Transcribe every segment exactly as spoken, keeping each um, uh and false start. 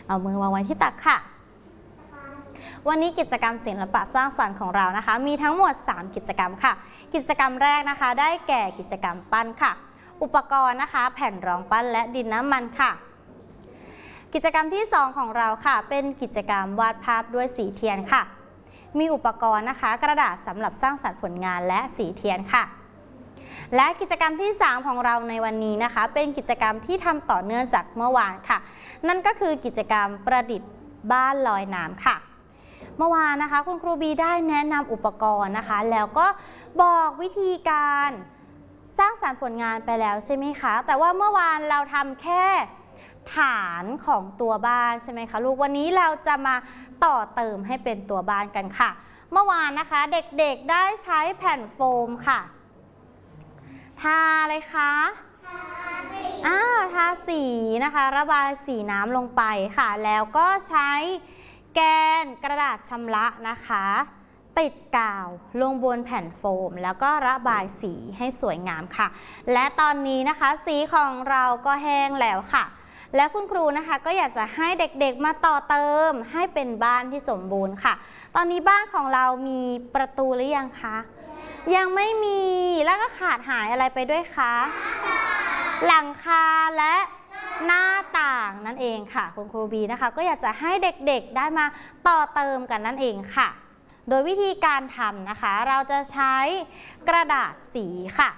เอามือวางไว้ที่ตักค่ะวันนี้กิจกรรมศิลปะสร้างสรรค์ของเรานะคะมีทั้งหมดสามกิจกรรมค่ะกิจกรรมแรกนะคะได้แก่กิจกรรมปั้นค่ะอุปกรณ์นะคะแผ่นรองปั้นและดินน้ำมันค่ะกิจกรรมที่สองของเราค่ะเป็นกิจกรรมวาดภาพด้วยสีเทียนค่ะมีอุปกรณ์นะคะกระดาษสำหรับสร้างสรรค์ผลงานและสีเทียนค่ะและกิจกรรมที่สามของเราในวันนี้นะคะเป็นกิจกรรมที่ทำต่อเนื่องจากเมื่อวานค่ะนั่นก็คือกิจกรรมประดิษฐ์บ้านลอยน้ำค่ะเมื่อวานนะคะคุณครูบีได้แนะนำอุปกรณ์นะคะแล้วก็บอกวิธีการสร้างสรรค์ผลงานไปแล้วใช่ไหมคะแต่ว่าเมื่อวานเราทำแค่ฐานของตัวบ้านใช่ไหมคะลูกวันนี้เราจะมาต่อเติมให้เป็นตัวบ้านกันค่ะเมื่อวานนะคะเด็กๆได้ใช้แผ่นโฟมค่ะทาอะไรคะอ่าทาสีนะคะระบายสีน้ำลงไปค่ะแล้วก็ใช้แกนกระดาษชำระนะคะติดกาวลงบนแผ่นโฟมแล้วก็ระบายสีให้สวยงามค่ะและตอนนี้นะคะสีของเราก็แห้งแล้วค่ะและคุณครูนะคะก็อยากจะให้เด็กๆมาต่อเติมให้เป็นบ้านที่สมบูรณ์ค่ะตอนนี้บ้านของเรามีประตูหรือยังคะยังไม่มีแล้วก็ขาดหายอะไรไปด้วยคะหลังคาและหน้าต่างนั่นเองค่ะคุณครูบีนะคะก็อยากจะให้เด็กๆได้มาต่อเติมกันนั่นเองค่ะโดยวิธีการทำนะคะเราจะใช้กระดาษสีค่ะ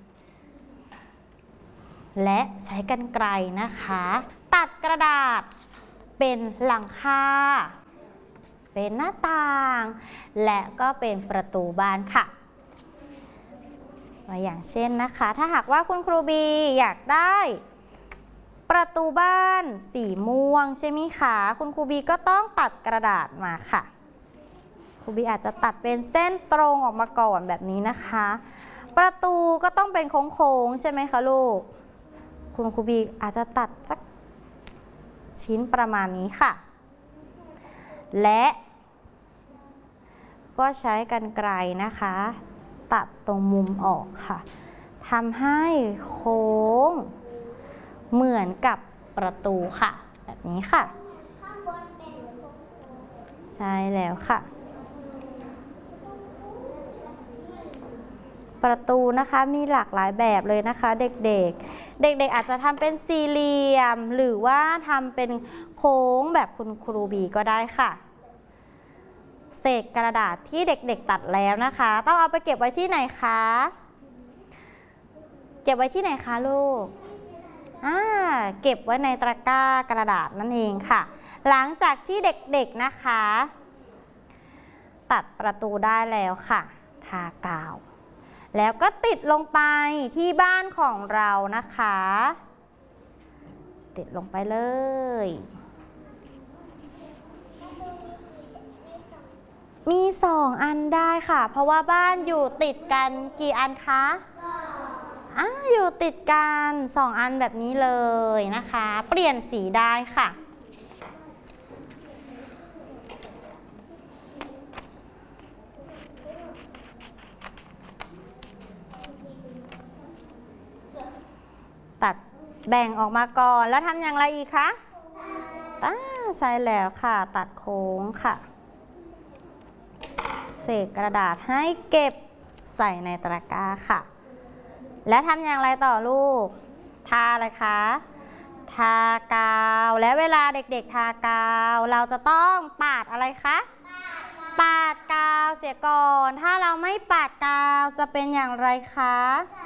และใช้กรรไกรนะคะตัดกระดาษเป็นหลังคาเป็นหน้าต่างและก็เป็นประตูบ้านค่ะตัวอย่างเช่นนะคะถ้าหากว่าคุณครูบีอยากได้ประตูบ้านสีม่วงใช่ไหมคะคุณครูบีก็ต้องตัดกระดาษมาค่ะครูบีอาจจะตัดเป็นเส้นตรงออกมาก่อนแบบนี้นะคะประตูก็ต้องเป็นโค้งๆใช่ไหมคะลูกคุณครูบีอาจจะตัดสักชิ้นประมาณนี้ค่ะและก็ใช้กรรไกรนะคะตัดตรงมุมออกค่ะทำให้โค้งเหมือนกับประตูค่ะแบบนี้ค่ะใช่แล้วค่ะประตูนะคะมีหลากหลายแบบเลยนะคะเด็กๆเด็กๆอาจจะทำเป็นสี่เหลี่ยมหรือว่าทำเป็นโค้งแบบคุณครูบีก็ได้ค่ะเศษกระดาษที่เด็กๆตัดแล้วนะคะต้องเอาไปเก็บไว้ที่ไหนคะเก็บไว้ที่ไหนคะลูกอ่าเก็บไว้ในตะกร้ากระดาษนั่นเองค่ะหลังจากที่เด็กๆนะคะตัดประตูได้แล้วค่ะทากาวแล้วก็ติดลงไปที่บ้านของเรานะคะติดลงไปเลยมีสองอันได้ค่ะเพราะว่าบ้านอยู่ติดกันกี่อันคะอ่าอยู่ติดกันสองอันแบบนี้เลยนะคะเปลี่ยนสีได้ค่ะตัดแบ่งออกมาก่อนแล้วทำอย่างไรอีกคะใช่แล้วค่ะตัดโค้งค่ะเศษกระดาษให้เก็บใส่ในตะกร้าค่ะและทำอย่างไรต่อลูกทาอะไรคะทากาวและเวลาเด็กๆทากาวเราจะต้องปาดอะไรคะปาดกาวเสียก่อนถ้าเราไม่ปาดกาวจะเป็นอย่างไรคะ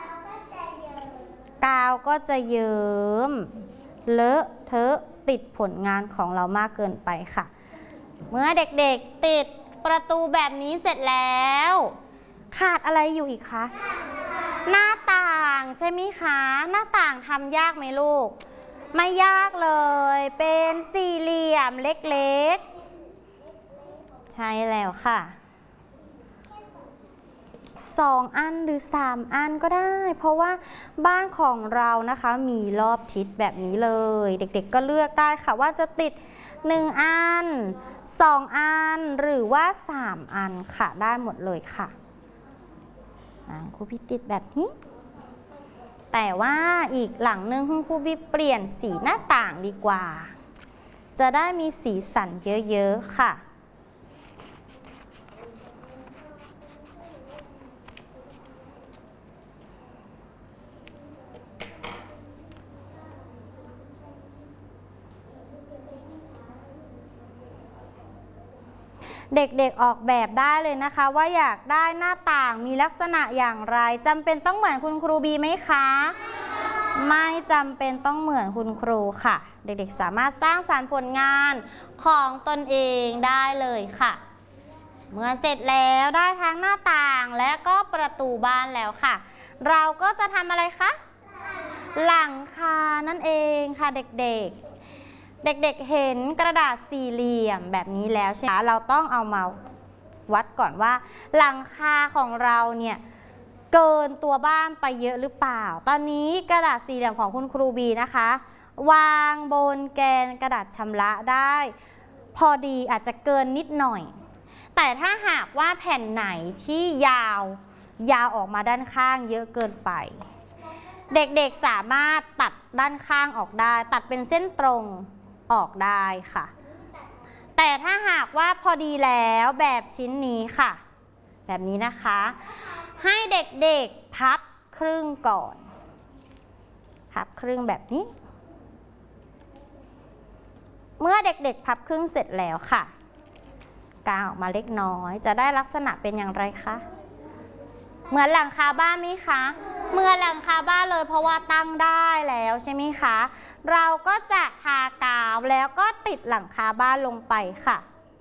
กาวก็จะเยิ้มเลอะเทอะติดผลงานของเรามากเกินไปค่ะเมื่อเด็กๆติดประตูแบบนี้เสร็จแล้วขาดอะไรอยู่อีกคะหน้าต่างใช่ไหมคะหน้าต่างทำยากไหมลูกไม่ยากเลยเป็นสี่เหลี่ยมเล็กๆใช่แล้วค่ะสองอันหรือสามอันก็ได้เพราะว่าบ้านของเรานะคะมีรอบทิศแบบนี้เลยเด็กๆก็เลือกได้ค่ะว่าจะติดหนึ่งอันสองอันหรือว่าสามอันค่ะได้หมดเลยค่ะครูพี่ติดแบบนี้แต่ว่าอีกหลังนึงคุณครูพี่เปลี่ยนสีหน้าต่างดีกว่าจะได้มีสีสันเยอะๆค่ะเด็กๆออกแบบได้เลยนะคะว่าอยากได้หน้าต่างมีลักษณะอย่างไรจำเป็นต้องเหมือนคุณครูบีไหมคะไม่จำเป็นต้องเหมือนคุณครูค่ะเด็กๆสามารถสร้างสรรค์ผลงานของตนเองได้เลยค่ะเมื่อเสร็จแล้วได้ทั้งหน้าต่างและก็ประตูบ้านแล้วค่ะเราก็จะทำอะไรคะหลังคานั่นเองค่ะเด็กๆเด็กๆเห็นกระดาษสี่เหลี่ยมแบบนี้แล้วใช่ไหมเราต้องเอามาวัดก่อนว่าหลังคาของเราเนี่ยเกินตัวบ้านไปเยอะหรือเปล่าตอนนี้กระดาษสี่เหลี่ยมของคุณครูบีนะคะวางบนแกนกระดาษชำระได้พอดีอาจจะเกินนิดหน่อยแต่ถ้าหากว่าแผ่นไหนที่ยาวยาวออกมาด้านข้างเยอะเกินไปเด็กๆสามารถตัดด้านข้างออกได้ตัดเป็นเส้นตรงออกได้ค่ะแต่ถ้าหากว่าพอดีแล้วแบบชิ้นนี้ค่ะแบบนี้นะคะให้เด็กๆพับครึ่งก่อนพับครึ่งแบบนี้เมื่อเด็กๆพับครึ่งเสร็จแล้วค่ะกางออกมาเล็กน้อยจะได้ลักษณะเป็นอย่างไรคะเหมือนหลังคาบ้านไหมคะเหมือนหลังคาบ้านเลยเพราะว่าตั้งได้แล้วใช่ไหมคะเราก็จะทากาวแล้วก็ติดหลังคาบ้านลงไปค่ะ